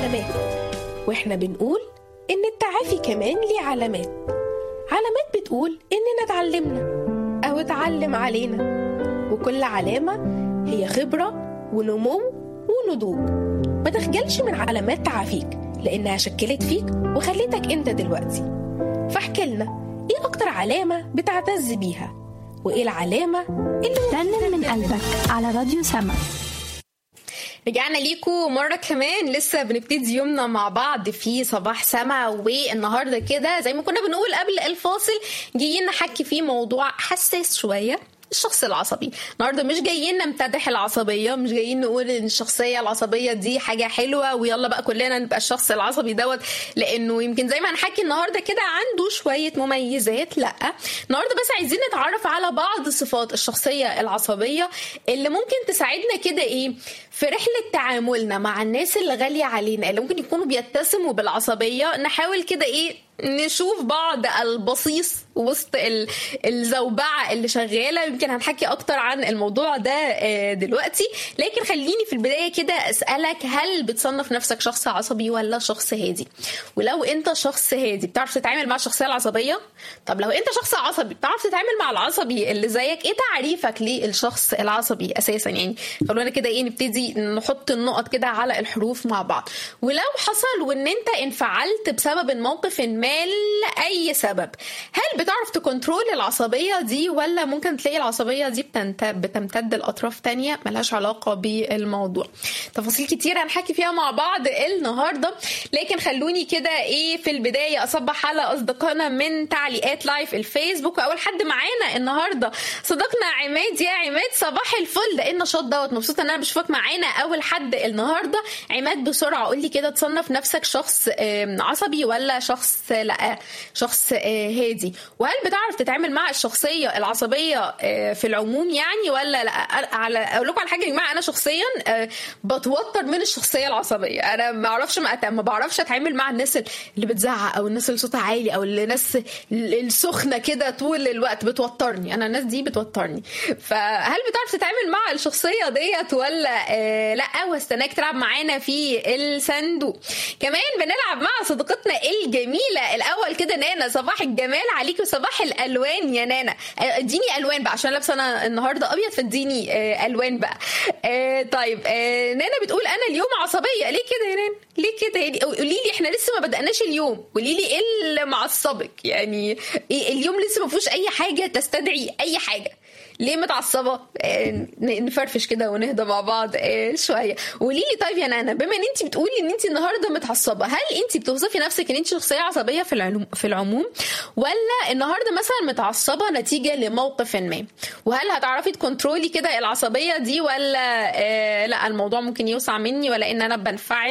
علامات، واحنا بنقول إن التعافي كمان ليه علامات بتقول إننا اتعلمنا أو اتعلم علينا، وكل علامة هي خبرة ونمو ونضوج. ما تخجلش من علامات تعافيك لأنها شكلت فيك وخلتك أنت دلوقتي. فاحكي لنا إيه أكتر علامة بتعتز بيها، وإيه العلامة اللي رنم من قلبك على راديو سما. رجعنا ليكم مرة كمان، لسه بنبتدي يومنا مع بعض في صباح سما. والنهاردة كده زي ما كنا بنقول قبل الفاصل جايين نحكي فيه موضوع حساس شوية، الشخص العصبي. النهارده مش جايين نمتدح العصبيه، مش جايين نقول ان الشخصيه العصبيه دي حاجه حلوه ويلا بقى كلنا نبقى الشخص العصبي دوت، لانه يمكن زي ما هنحكي النهارده كده عنده شويه مميزات. لا، النهارده بس عايزين نتعرف على بعض صفات الشخصيه العصبيه اللي ممكن تساعدنا كده ايه في رحله تعاملنا مع الناس اللي غاليه علينا، اللي ممكن يكونوا بيتسموا بالعصبيه. نحاول كده ايه نشوف بعض البصيص وسط الزوبعة اللي شغالة. يمكن هنحكي أكتر عن الموضوع ده دلوقتي، لكن خليني في البداية كده أسألك، هل بتصنف نفسك شخص عصبي ولا شخص هادي؟ ولو أنت شخص هادي بتعرف تتعامل مع الشخصية العصبية؟ طب لو أنت شخص عصبي بتعرف تتعامل مع العصبي اللي زيك؟ إيه تعريفك للشخص العصبي أساسا؟ يعني خلونا كده إيه نبتدي نحط النقط كده على الحروف مع بعض. ولو حصل وإن أنت انفعلت بسبب الموقف لأي سبب، هل بتعرف تكنترول العصبية دي، ولا ممكن تلاقي العصبية دي بتمتد لأطراف تانية ملهاش علاقة بالموضوع؟ تفاصيل كتير هنحكي فيها مع بعض النهاردة، لكن خلوني كده ايه في البداية أصبح على أصدقائنا من تعليقات لايف الفيسبوك. وأول حد معانا النهاردة صديقنا عماد. يا عماد صباح الفل، ده ايه النشاط دوت، مبسوطة ان انا بشوفك معانا أول حد النهاردة. عماد بسرعة قولي كده، تصنف نفسك شخص عصبي ولا شخص هادي؟ وهل بتعرف تتعامل مع الشخصية العصبية في العموم يعني ولا لا؟ اقول لكم على حاجة يا جماعة، انا شخصيا بتوتر من الشخصية العصبية. انا ما بعرفش اتعامل مع الناس اللي بتزعق او الناس اللي صوتها عالي او الناس السخنة كده طول الوقت، بتوترني. انا الناس دي بتوترني. فهل بتعرف تتعامل مع الشخصية ديت ولا لا؟ واستناك تلعب معانا في الصندوق. كمان بنلعب مع صديقتنا الجميلة الأول كده نانا. صباح الجمال عليك وصباح الألوان يا نانا. اديني ألوان بقى عشان لابسة أنا النهاردة أبيض، فاديني ألوان بقى. طيب نانا بتقول أنا اليوم عصبية. ليه كده يا نانا؟ ليه كده يعني؟ قولي لي، احنا لسه ما بدأناش اليوم، قولي لي ايه اللي معصبك يعني؟ اليوم لسه ما فيهوش أي حاجة تستدعي أي حاجة، ليه متعصبه؟ نفرفش كده ونهدى مع بعض شويه. قولي لي طيب يا نانا، بما ان انت بتقولي ان انت النهارده متعصبه، هل انت بتوصفي نفسك ان انت شخصيه عصبيه في العموم، ولا النهارده مثلا متعصبه نتيجه لموقف ما؟ وهل هتعرفي تكنترولي كده العصبيه دي، ولا لا الموضوع ممكن يوسع مني، ولا ان انا بنفعل